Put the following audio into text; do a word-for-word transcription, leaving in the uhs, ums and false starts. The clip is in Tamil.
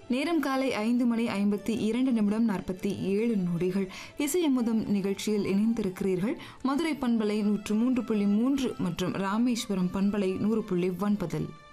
நேரம் காலை ஐந்து மணி ஐம்பத்தி இரண்டு நிமிடம் நாற்பத்தி ஏழு நொடிகள். இசையமுதம் நிகழ்ச்சியில் இணைந்திருக்கிறீர்கள். மதுரை பண்பலை நூற்று மூன்று புள்ளி மூன்று மற்றும் ராமேஸ்வரம் பண்பலை நூறு புள்ளி ஒன்பதில்.